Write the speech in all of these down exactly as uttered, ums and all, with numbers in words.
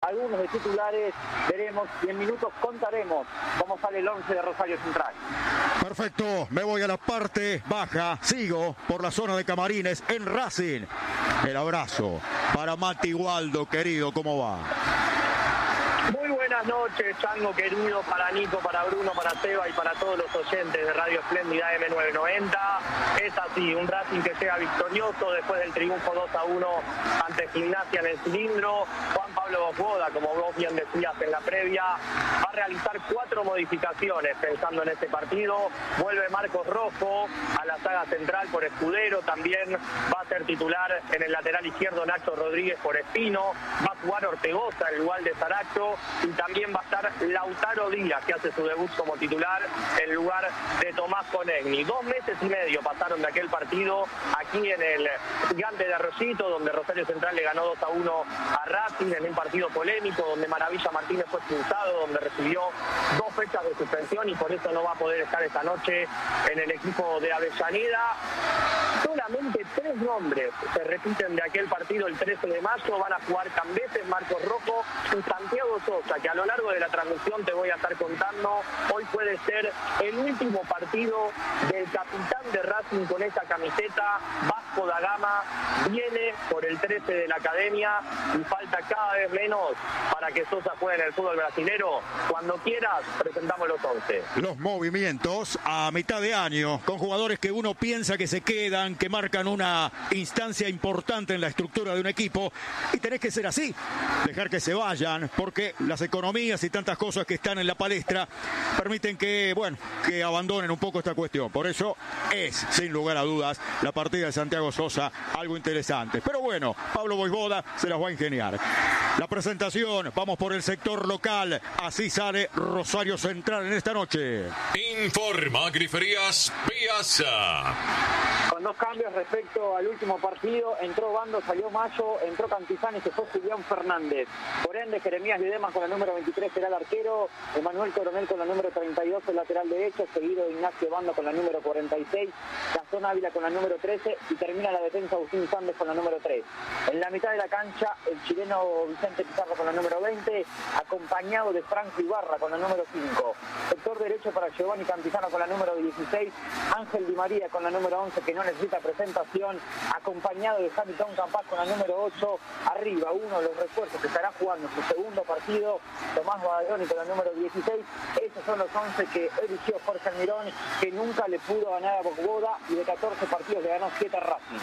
algunos de titulares, veremos y en minutos contaremos cómo sale el once de Rosario Central. Perfecto, me voy a la parte baja, sigo por la zona de camarines en Racing. El abrazo para Mati Waldo, querido, ¿cómo va? Muy buenas noches, Chango querido, para Nico, para Bruno, para Seba y para todos los oyentes de Radio Espléndida eme novecientos noventa. Es así, un Racing que llega victorioso después del triunfo dos a uno ante Gimnasia en el cilindro. Juan Pablo Boda, como vos bien decías en la previa, va a realizar cuatro modificaciones pensando en este partido. Vuelve Marcos Rojo a la saga central por Escudero, también va a ser titular en el lateral izquierdo Nacho Rodríguez por Espino, va a jugar Ortegoza en lugar de Saracho, y también va a estar Lautaro Díaz, que hace su debut como titular en lugar de Tomás Conegni. Dos meses y medio pasaron de aquel partido aquí en el Gigante de Arroyito, donde Rosario Central le ganó dos a uno a Racing en un partido polémico, donde Maravilla Martínez fue expulsado, donde recibió dos fechas de suspensión y por eso no va a poder estar esta noche en el equipo de Avellaneda. Solamente tres nombres se repiten de aquel partido el trece de mayo, van a jugar Cambeses, Marcos Rojo y Santiago Sosa, que a lo largo de la transmisión te voy a estar contando. Hoy puede ser el último partido del capitán de Racing con esa camiseta. Vasco da Gama viene por el trece de la academia y falta cada vez menos para que Sosa juegue en el fútbol brasilero. Cuando quieras, presentamos los once. Los movimientos a mitad de año, con jugadores que uno piensa que se quedan, que marcan una instancia importante en la estructura de un equipo, y tenés que ser así, dejar que se vayan, porque las economías y tantas cosas que están en la palestra permiten que, bueno, que abandonen un poco esta cuestión. Por eso es, sin lugar a dudas, la partida de Santiago Sosa algo interesante. Pero bueno, Pablo Voivoda se las va a ingeniar. La presentación, vamos por el sector local, así sale Rosario Central en esta noche. Informa Griferías Piazza. Con dos cambios respecto al último partido, entró Bando, salió Mayo, entró Cantizán y se fue Julián Fernández. Por ende, Jeremías Lidema con la número veintitrés será el arquero, Emanuel Coronel con la número treinta y dos el lateral derecho, seguido de Ignacio Bando con la número cuarenta y seis, Gastón Ávila con la número trece y termina la defensa Agustín Sández con la número tres. En la mitad de la cancha, el chileno Vicente Pizarro con la número veinte, acompañado de Franco Ibarra con la número cinco. Sector derecho para Giovanni Cantizano con la número dieciséis, Ángel Di María con la número once, que no necesita presentación, acompañado de Hamilton Campas con la número ocho, arriba uno de los refuerzos que estará jugando su segundo partido, Tomás Badaloni con la número dieciséis. Esos son los once que eligió Jorge Almirón, que nunca le pudo ganar a Boda y de catorce partidos le ganó siete a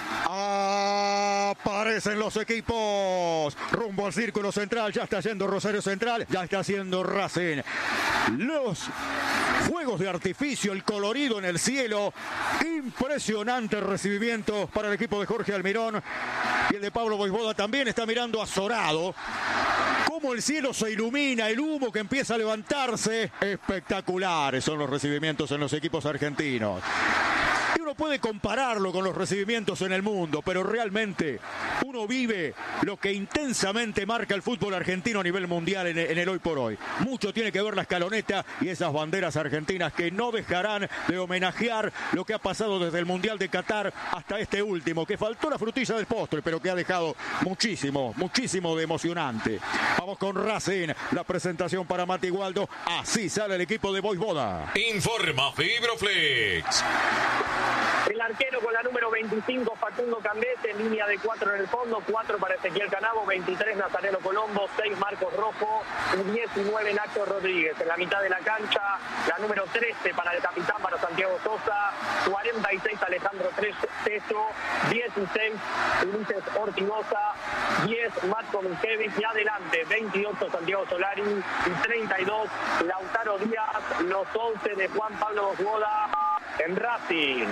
Racing. Aparecen los equipos rumbo al círculo central, ya está yendo Rosario Central, ya está haciendo Racing. Los fuegos de artificio, el colorido en el cielo, impresionante recibimiento para el equipo de Jorge Almirón, y el de Pablo Voivoda también está mirando azorado cómo el cielo se ilumina, el humo que empieza a levantarse. Espectaculares son los recibimientos en los equipos argentinos. Y uno puede compararlo con los recibimientos en el mundo, pero realmente uno vive lo que intensamente marca el fútbol argentino a nivel mundial en el, en el hoy por hoy. Mucho tiene que ver la escaloneta y esas banderas argentinas que no dejarán de homenajear lo que ha pasado desde el Mundial de Qatar hasta este último, que faltó la frutilla del postre, pero que ha dejado muchísimo, muchísimo de emocionante. Vamos con Racing, la presentación para Mati Waldo, así sale el equipo de Voivoda. Informa Fibroflex. El arquero con la número veinticinco, Facundo Cambete, en línea de cuatro en el fondo, cuatro para Ezequiel Canavo, veintitrés Nazareno Colombo, seis Marcos Rojo, diecinueve Nacho Rodríguez. En la mitad de la cancha, la número trece para el capitán, para Santiago Sosa, cuarenta y seis Alejandro Teso, dieciséis Ulises Ortigosa, diez Matko Minkevich y adelante veintiocho Santiago Solari y treinta y dos Lautaro Díaz, los once de Juan Pablo Voivoda en Racing.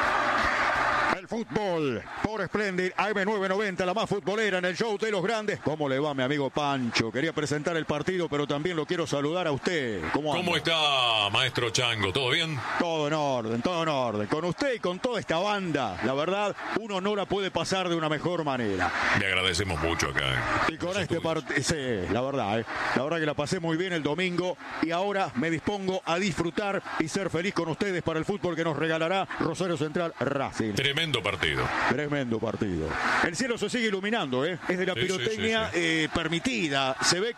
El fútbol por Splendid A M novecientos noventa, la más futbolera en el show de los grandes. ¿Cómo le va, mi amigo Pancho? Quería presentar el partido, pero también lo quiero saludar a usted. ¿Cómo anda? ¿Cómo está, maestro Chango? ¿Todo bien? Todo en orden, todo en orden. Con usted y con toda esta banda, la verdad, uno no la puede pasar de una mejor manera. Le agradecemos mucho acá. Y con este partido, sí, la verdad, ¿eh? La verdad que la pasé muy bien el domingo y ahora me dispongo a disfrutar y ser feliz con ustedes para el fútbol que nos regalará Rosario Central Racing. Tremendo partido. Tremendo partido. El cielo se sigue iluminando, ¿eh? Es de la sí, pirotecnia sí, sí, sí. Eh, permitida. Se ve